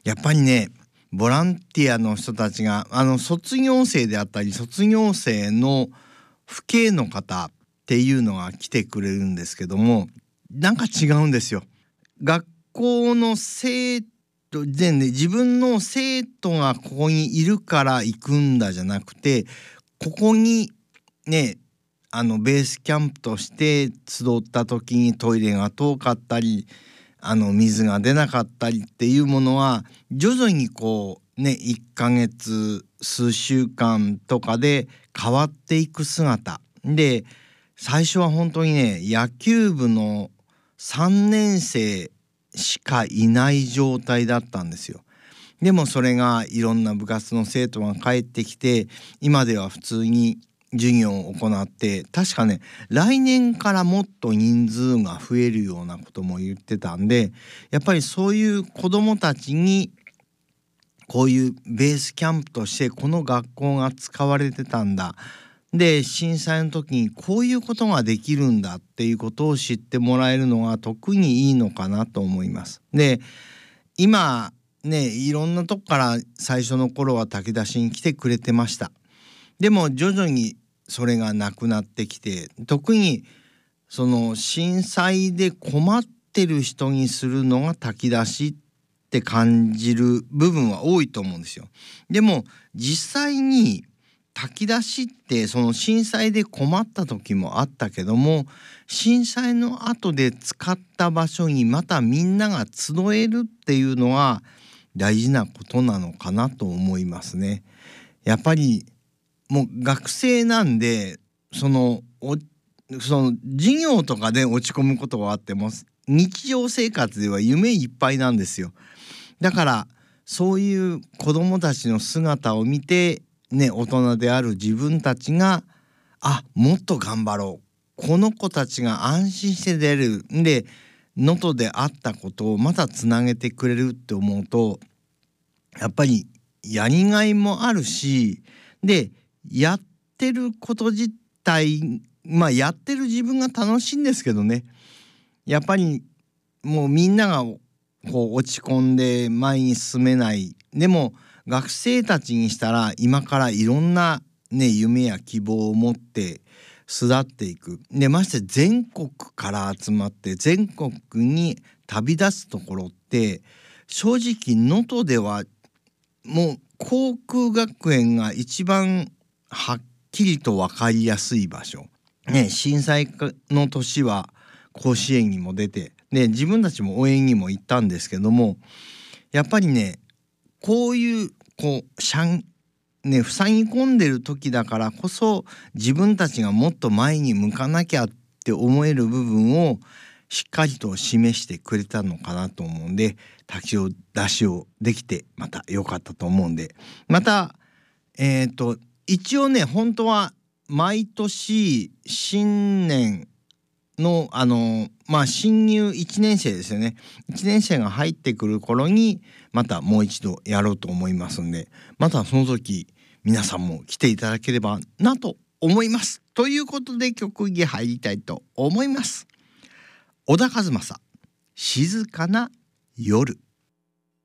やっぱりね、ボランティアの人たちが卒業生であったり卒業生の父兄の方っていうのが来てくれるんですけども、なんか違うんですよ。学校の生徒でね、自分の生徒がここにいるから行くんだじゃなくて、ここにね、ベースキャンプとして集った時にトイレが遠かったり水が出なかったりっていうものは徐々にこうね、1ヶ月数週間とかで変わっていく姿で、最初は本当にね、野球部の3年生しかいない状態だったんですよ。でもそれがいろんな部活の生徒が帰ってきて、今では普通に授業を行って、確かね、来年からもっと人数が増えるようなことも言ってたんで、やっぱりそういう子どもたちにこういうベースキャンプとしてこの学校が使われてたんだ、で震災の時にこういうことができるんだっていうことを知ってもらえるのが特にいいのかなと思います。で今ね、いろんなとこから最初の頃は炊き出しに来てくれてました。でも徐々にそれがなくなってきて、特にその震災で困ってる人にするのが炊き出しって感じる部分は多いと思うんですよ。でも実際に炊き出しってその震災で困った時もあったけども、震災の後で使った場所にまたみんなが集えるっていうのは大事なことなのかなと思いますね。やっぱりもう学生なんで、その授業とかで落ち込むことはあっても日常生活では夢いっぱいなんですよ。だからそういう子どもたちの姿を見てね、大人である自分たちがもっと頑張ろう、この子たちが安心して出るんで能登であったことをまたつなげてくれるって思うと、やっぱりやりがいもあるし、でやってること自体やってる自分が楽しいんですけどね、やっぱりもうみんながこう落ち込んで前に進めない。でも学生たちにしたら今からいろんなね、夢や希望を持って巣立っていく。でまして全国から集まって全国に旅立つところって正直能登ではもう航空学園が一番はっきりと分かりやすい場所、ね、震災の年は甲子園にも出て、で自分たちも応援にも行ったんですけども、やっぱりね、こういう塞ぎ込んでる時だからこそ自分たちがもっと前に向かなきゃって思える部分をしっかりと示してくれたのかなと思うんで、炊き出しをできてまた良かったと思うんで、また一応ね、本当は毎年新年の新入1年生ですよね、1年生が入ってくる頃にまたもう一度やろうと思いますんで、またその時皆さんも来ていただければなと思います。ということで曲に入りたいと思います。小田和正、静かな夜。